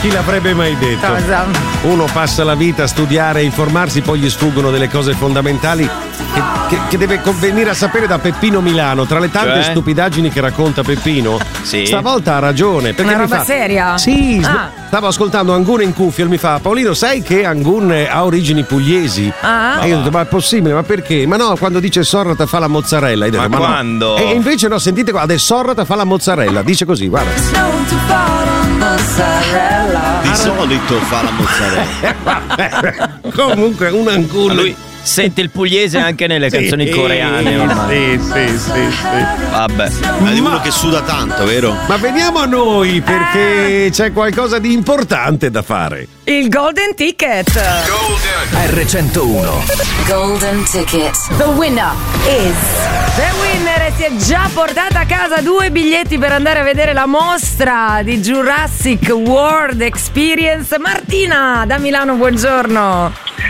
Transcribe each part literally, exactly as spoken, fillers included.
Chi l'avrebbe mai detto? Cosa? Uno passa la vita a studiare e informarsi, poi gli sfuggono delle cose fondamentali che, che, che deve venire a sapere da Peppino Milano. Tra le tante Cioè? stupidaggini che racconta Peppino, Sì. stavolta ha ragione. Perché Una mi roba fa, seria? Sì, Ah. stavo ascoltando Angun in cuffia e mi fa: Paolino, sai che Angun ha origini pugliesi? Ah. E io ho detto: ma è possibile? Ma perché? Ma no, quando dice Sorrata fa la mozzarella. Io ho detto, Ma no. quando? E invece no, sentite qua, adesso Sorrata fa la mozzarella. Dice così, guarda. Di solito fa la mozzarella. Comunque un Angun. Lui sente il pugliese anche nelle canzoni coreane ormai. Sì, sì, sì, sì. Vabbè. Ma di uno che suda tanto, vero? Ma veniamo a noi perché c'è qualcosa di importante da fare. Il Golden Ticket. R centouno. Golden Ticket. The winner is. The winner si è già portata a casa due biglietti per andare a vedere la mostra di Jurassic World Experience. Martina da Milano, buongiorno.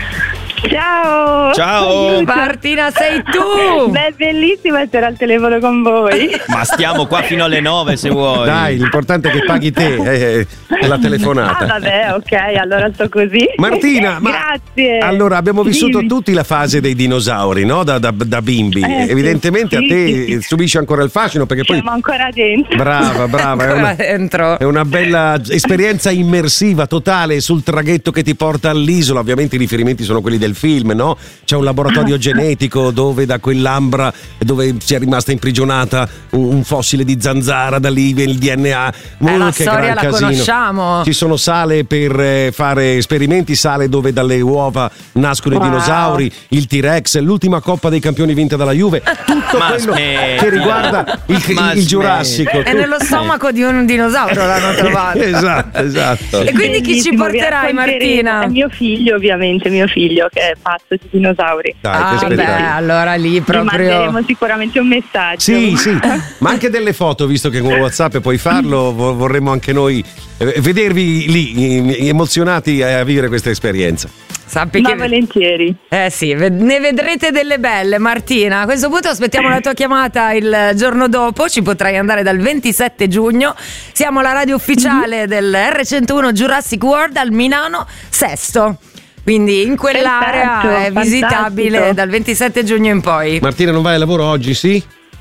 Ciao! Ciao. Martina, sei tu. Beh, è bellissimo essere al telefono con voi. Ma stiamo qua fino alle nove se vuoi. Dai, l'importante è che paghi te eh, eh, la telefonata. Ah, vabbè, ok, allora sto così. Martina, ma grazie. allora abbiamo vissuto Dimmi. tutti la fase dei dinosauri, no? Da, da, da bimbi. Eh, Evidentemente sì, a te sì, sì. subisce ancora il fascino perché poi. Siamo ancora dentro. Brava, brava, è Ancora una, dentro. è una bella esperienza immersiva, totale sul traghetto che ti porta all'isola. Ovviamente i riferimenti sono quelli del film, no? C'è un laboratorio genetico dove da quell'ambra dove si è rimasta imprigionata un, un fossile di zanzara, da lì viene il D N A. Eh, la che storia gran la casino. conosciamo. Ci sono sale per eh, fare esperimenti, sale dove dalle uova nascono Wow. i dinosauri, il T-Rex, l'ultima Coppa dei Campioni vinta dalla Juve, tutto Ma quello smettila. che riguarda il, Ma il, il Giurassico. È nello stomaco di un dinosauro l'hanno trovato. Esatto, esatto. E quindi chi ci Bellissimo, vi porterai, racconteremo. Martina? È mio figlio, ovviamente, mio figlio che è pazzo di dinosauri. Dai, Ah, che beh, spettacolo. allora lì Vi proprio. manderemo sicuramente un messaggio. Sì, sì, ma anche delle foto, visto che con WhatsApp puoi farlo, vo- vorremmo anche noi eh, vedervi lì eh, emozionati a vivere questa esperienza. Sappi Ma che. volentieri. Eh sì, ve- ne vedrete delle belle, Martina. A questo punto aspettiamo la tua chiamata il giorno dopo. Ci potrai andare dal ventisette giugno. Siamo la radio ufficiale del R centouno Jurassic World al Milano Sesto. Quindi in quell'area Perfetto, è visitabile fantastico. dal ventisette giugno in poi. Martina, non vai al lavoro oggi, sì?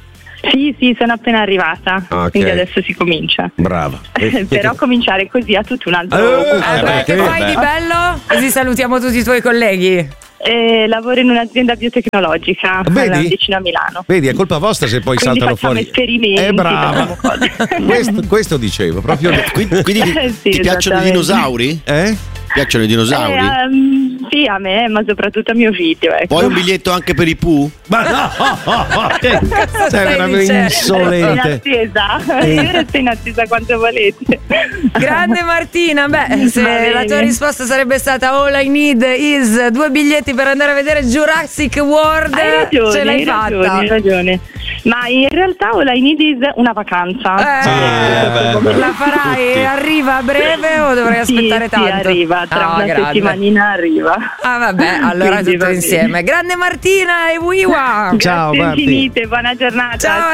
Sì, sì, sono appena arrivata. Ok. Quindi adesso si comincia. Brava. Però cominciare così ha tutto un altro. Eh, Eh, beh, beh, che che fai di bello? Così salutiamo tutti i tuoi colleghi. Eh, lavoro in un'azienda biotecnologica Vedi? vicino a Milano. Vedi, è colpa vostra se poi Quindi saltano facciamo fuori. esperimenti, Eh, brava. facciamo cose. questo, questo dicevo, proprio. Quindi, quindi ti, Eh, sì, ti piacciono i esattamente. dinosauri? Eh? Ti piacciono i dinosauri? Eh, ehm, sì, a me, ma soprattutto a mio figlio. Ecco. Poi un biglietto anche per i Pooh? Ma no! Sei stai veramente dicendo? Resto in insolente. attesa, Eh. io resto in attesa quanto volete. Grande Martina, beh, se Va bene. la tua risposta sarebbe stata all I need is due biglietti per andare a vedere Jurassic World, Hai ragione, ce l'hai hai fatta. ragione, hai ragione. Ma in realtà all I need is una vacanza. Eh, Eh, beh, la farai? tutti. Arriva a breve o dovrai aspettare sì, tanto? Sì, arriva, tra Ah, una grande. settimanina arriva. Ah vabbè, allora Quindi tutto va bene. insieme. Grande Martina e Wiwa. Ciao, Grazie Marti. infinite, buona giornata. Ciao.